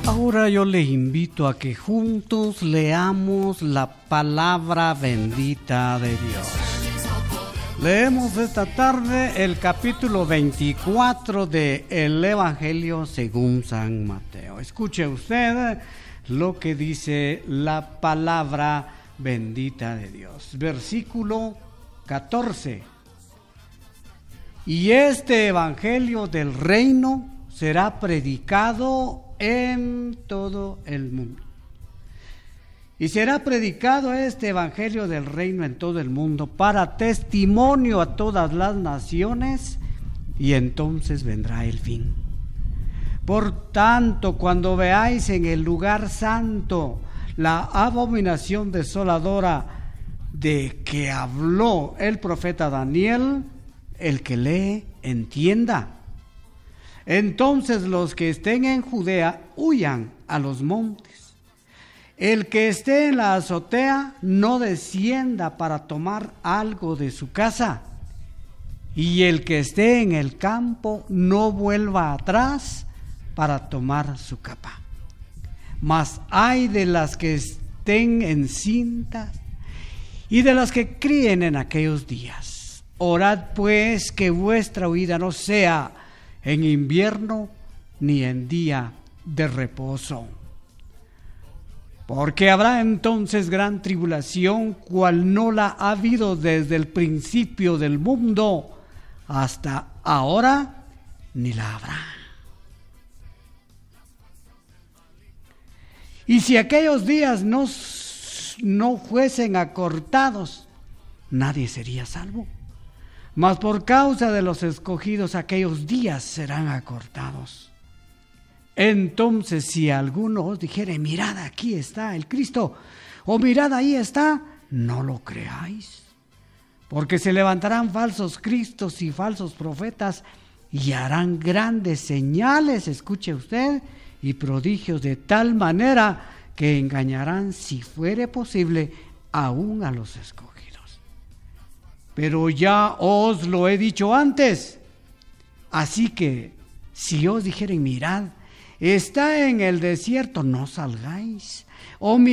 Ahora yo le invito a que juntos leamos la palabra bendita de Dios. Leemos esta tarde el capítulo 24 del Evangelio según San Mateo. Escuche usted lo que dice la palabra bendita de Dios. Versículo 14. Y este Evangelio del reino será predicado en todo el mundo. Y será predicado este Evangelio del reino en todo el mundo para testimonio a todas las naciones, y entonces vendrá el fin. Por tanto, cuando veáis en el lugar santo la abominación desoladora de que habló el profeta Daniel, el que lee entienda. Entonces los que estén en Judea huyan a los montes. El que esté en la azotea no descienda para tomar algo de su casa. Y el que esté en el campo no vuelva atrás para tomar su capa. Mas ay de las que estén encintas y de las que críen en aquellos días. Orad pues que vuestra huida no sea en invierno ni en día de reposo. Porque habrá entonces gran tribulación, cual no la ha habido desde el principio del mundo hasta ahora, ni la habrá. Y si aquellos días no fuesen acortados, nadie sería salvo. Mas por causa de los escogidos, aquellos días serán acortados. Entonces, si alguno os dijere, mirad, aquí está el Cristo, o mirad, ahí está, no lo creáis. Porque se levantarán falsos cristos y falsos profetas, y harán grandes señales, escuche usted, y prodigios de tal manera que engañarán, si fuere posible, aún a los escogidos. Pero ya os lo he dicho antes. Así que, si os dijeren, mirad, está en el desierto, no salgáis. O